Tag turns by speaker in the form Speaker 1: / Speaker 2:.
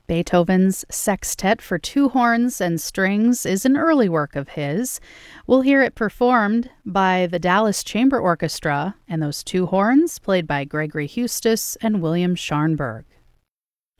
Speaker 1: Beethoven's Sextet for two horns and strings is an early work of his. We'll hear it performed by the Dallas Chamber Orchestra and those two horns played by Gregory Hustis and William Scharnberg.